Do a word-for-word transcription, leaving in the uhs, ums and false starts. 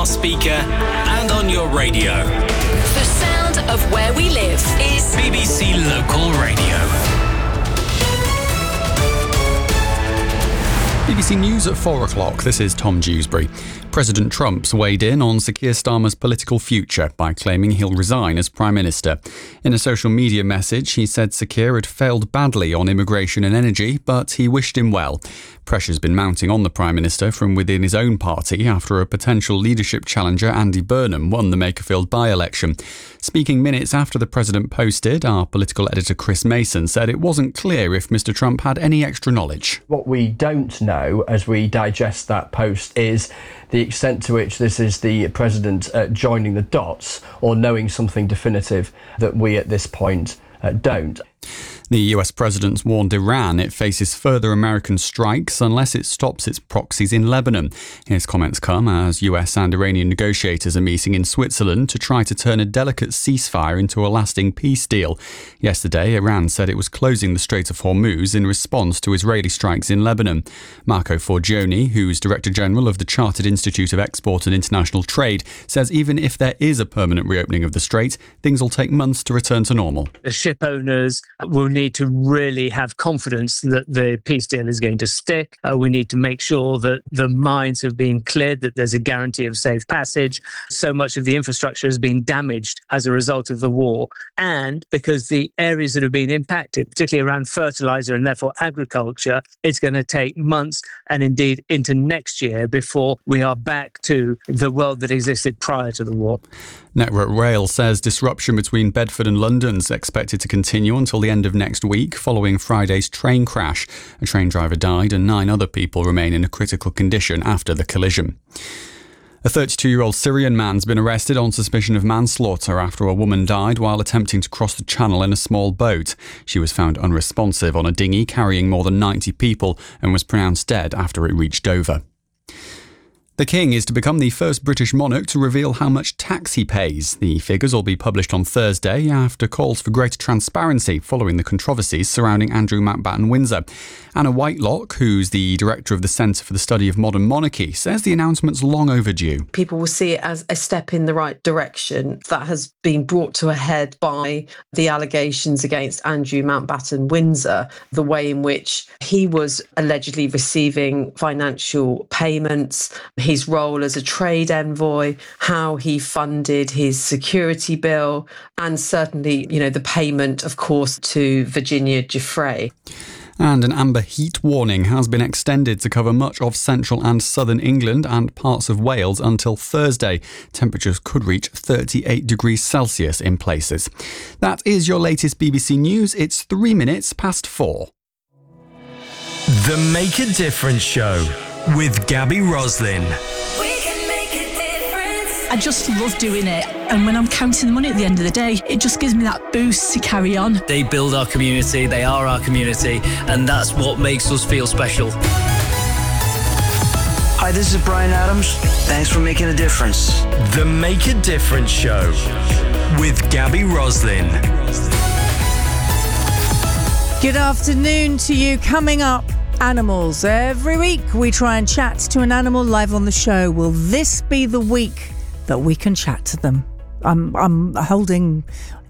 smart speaker and on your radio. The sound of where we live is B B C Local Radio. B B C News at four o'clock. This is Tom Dewsbury. President Trump's weighed in on Sir Keir Starmer's political future by claiming he'll resign as Prime Minister. In a social media message, he said Sir Keir had failed badly on immigration and energy, but he wished him well. Pressure's been mounting on the Prime Minister from within his own party after a potential leadership challenger, Andy Burnham, won the Makerfield by-election. Speaking minutes after the President posted, our political editor Chris Mason said it wasn't clear if Mr Trump had any extra knowledge. What we don't know as we digest that post is the extent to which this is the President uh, joining the dots or knowing something definitive that we at this point uh, don't. The U S President's warned Iran it faces further American strikes unless it stops its proxies in Lebanon. His comments come as U S and Iranian negotiators are meeting in Switzerland to try to turn a delicate ceasefire into a lasting peace deal. Yesterday, Iran said it was closing the Strait of Hormuz in response to Israeli strikes in Lebanon. Marco Forgione, who's Director General of the Chartered Institute of Export and International Trade, says even if there is a permanent reopening of the strait, things will take months to return to normal. The ship owners will need to really have confidence that the peace deal is going to stick. Uh, we need to make sure that the mines have been cleared, that there's a guarantee of safe passage. So much of the infrastructure has been damaged as a result of the war. And because the areas that have been impacted, particularly around fertiliser and therefore agriculture, it's going to take months and indeed into next year before we are back to the world that existed prior to the war. Network Rail says disruption between Bedford and London is expected to continue until the end of next week following Friday's train crash. A train driver died and nine other people remain in a critical condition after the collision. A thirty-two-year-old Syrian man's been arrested on suspicion of manslaughter after a woman died while attempting to cross the channel in a small boat. She was found unresponsive on a dinghy carrying more than ninety people and was pronounced dead after it reached Dover. The King is to become the first British monarch to reveal how much tax he pays. The figures will be published on Thursday after calls for greater transparency following the controversies surrounding Andrew Mountbatten Windsor. Anna Whitelock, who's the director of the Centre for the Study of Modern Monarchy, says the announcement's long overdue. People will see it as a step in the right direction. That has been brought to a head by the allegations against Andrew Mountbatten Windsor, the way in which he was allegedly receiving financial payments, his role as a trade envoy, how he funded his security bill, and certainly, you know, the payment, of course, to Virginia Giuffre. And an amber heat warning has been extended to cover much of central and southern England and parts of Wales until Thursday. Temperatures could reach thirty-eight degrees Celsius in places. That is your latest B B C News. It's three minutes past four. The Make a Difference Show with Gabby Roslin. I just love doing it, and when I'm counting the money at the end of the day, it just gives me that boost to carry on. They build our community, they are our community, and that's what makes us feel special. Hi, this is Brian Adams. Thanks for making a difference. The Make a Difference Show with Gabby Roslin. Good afternoon to you. Coming up, animals. Every week we try and chat to an animal live on the show. Will this be the week that we can chat to them? I'm I'm holding